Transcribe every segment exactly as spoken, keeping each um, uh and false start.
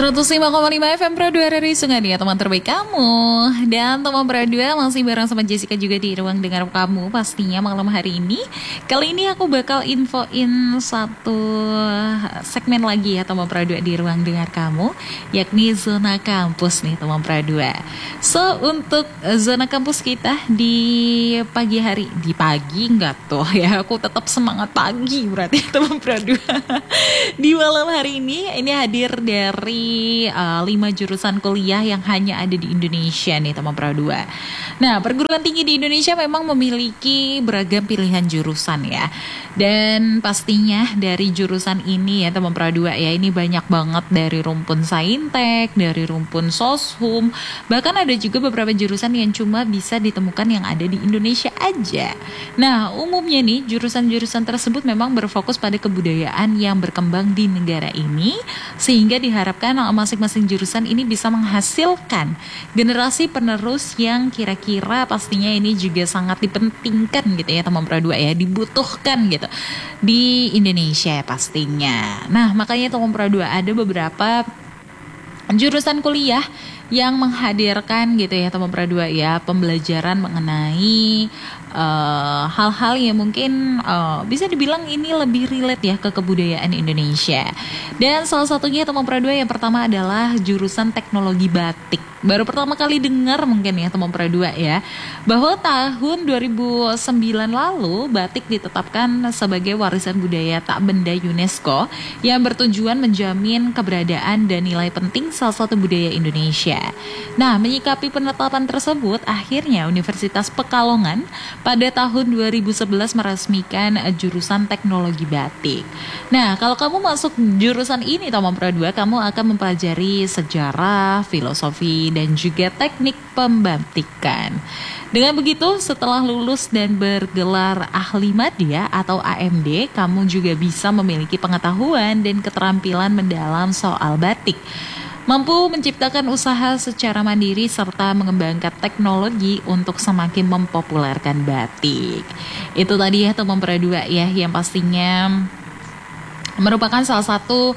seratus lima koma lima F M Pro dua dari Sungai Dia, teman terbaik kamu. Dan teman Pro dua masih bareng sama Jessica juga di ruang dengar kamu pastinya malam hari ini. Kali ini aku bakal infoin satu segmen lagi ya teman Pro dua di ruang dengar kamu, yakni zona kampus nih teman Pro dua. So untuk zona kampus kita di pagi hari, di pagi enggak tuh ya, aku tetap semangat pagi berarti teman Pro dua. Di malam hari ini ini hadir dari uh, lima jurusan kuliah yang hanya ada di Indonesia nih teman Pro dua. Nah, perguruan tinggi di Indonesia memang memiliki beragam pilihan jurusan ya. Dan pastinya dari jurusan ini ya teman Pro dua ya, ini banyak banget dari rumpun Saintek, dari rumpun Soshum, bahkan ada juga beberapa jurusan yang cuma bisa ditemukan yang ada di Indonesia aja. Nah, umumnya nih jurusan-jurusan tersebut memang berfokus pada kebudayaan yang berkembang di negara ini, sehingga diharapkan masing-masing jurusan ini bisa menghasilkan generasi penerus yang kira-kira pastinya ini juga sangat dipentingkan gitu ya teman Pro dua ya, dibutuhkan gitu di Indonesia pastinya. Nah, makanya teman Pro dua ada beberapa jurusan kuliah yang menghadirkan gitu ya teman Pro dua ya, pembelajaran mengenai uh, hal-hal yang mungkin uh, bisa dibilang ini lebih relate ya ke kebudayaan Indonesia. Dan salah satunya teman Pro dua yang pertama adalah jurusan teknologi batik. Baru pertama kali dengar mungkin ya teman Pro dua ya, bahwa tahun dua ribu sembilan lalu batik ditetapkan sebagai warisan budaya tak benda UNESCO yang bertujuan menjamin keberadaan dan nilai penting salah satu budaya Indonesia. Nah, menyikapi penetapan tersebut, akhirnya Universitas Pekalongan pada tahun dua ribu sebelas meresmikan jurusan teknologi batik. Nah, kalau kamu masuk jurusan ini teman Pro dua, kamu akan mempelajari sejarah, filosofi, dan juga teknik pembatikan. Dengan begitu, setelah lulus dan bergelar ahli madya atau A M D, kamu juga bisa memiliki pengetahuan dan keterampilan mendalam soal batik, mampu menciptakan usaha secara mandiri serta mengembangkan teknologi untuk semakin mempopulerkan batik. Itu tadi ya teman Pro dua ya, yang pastinya merupakan salah satu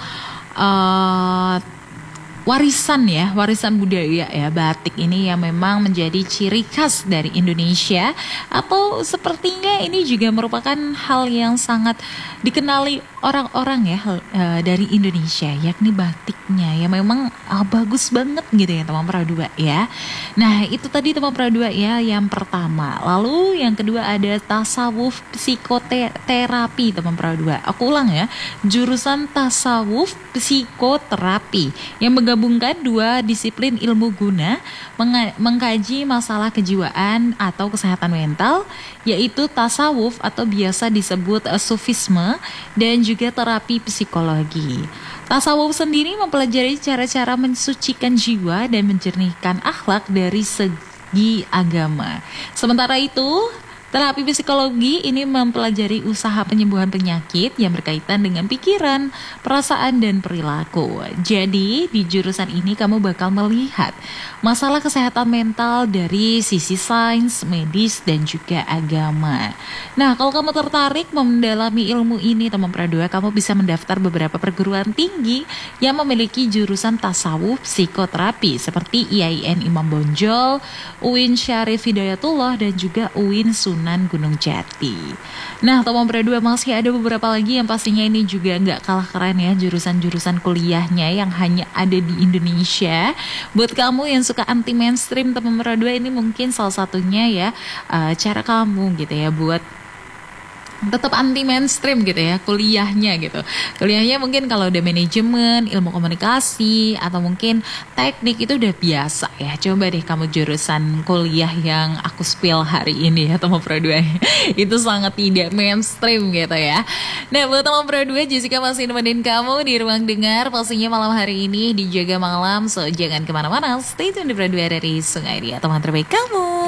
uh, warisan ya, warisan budaya ya, batik ini yang memang menjadi ciri khas dari Indonesia, atau sepertinya ini juga merupakan hal yang sangat dikenali orang-orang ya uh, dari Indonesia, yakni batiknya yang memang uh, bagus banget gitu ya teman Pro dua ya. Nah, itu tadi teman Pro dua ya yang pertama. Lalu yang kedua ada tasawuf psikoterapi teman Pro dua. Aku ulang ya, jurusan tasawuf psikoterapi yang menggabungkan dua disiplin ilmu guna meng- mengkaji masalah kejiwaan atau kesehatan mental, yaitu tasawuf atau biasa disebut uh, sufisme, dan juga terapi psikologi. Tasawuf sendiri mempelajari cara-cara mensucikan jiwa dan menjernihkan akhlak dari segi agama. Sementara itu, terapi psikologi ini mempelajari usaha penyembuhan penyakit yang berkaitan dengan pikiran, perasaan, dan perilaku. Jadi, di jurusan ini kamu bakal melihat masalah kesehatan mental dari sisi sains, medis, dan juga agama. Nah, kalau kamu tertarik mendalami ilmu ini, teman Pro dua, kamu bisa mendaftar beberapa perguruan tinggi yang memiliki jurusan tasawuf psikoterapi seperti I A I N Imam Bonjol, U I N Syarif Hidayatullah, dan juga U I N Sunan Gunung Jati. Nah, teman Pro dua, masih ada beberapa lagi yang pastinya ini juga nggak kalah keren ya, jurusan-jurusan kuliahnya yang hanya ada di Indonesia. Buat kamu yang suka anti mainstream teman Pro dua, ini mungkin salah satunya ya uh, cara kamu gitu ya buat tetap anti mainstream gitu ya kuliahnya gitu. Kuliahnya mungkin kalau udah manajemen, ilmu komunikasi, atau mungkin teknik itu udah biasa ya. Coba deh kamu jurusan kuliah yang aku spill hari ini ya teman Pro dua. Itu sangat tidak mainstream gitu ya. Nah, buat teman Pro dua, Jessica masih nemenin kamu di ruang dengar pastinya malam hari ini di Jaga Malam. So jangan kemana-mana, stay tune di Pro dua dari Sungai Dia, teman terbaik kamu.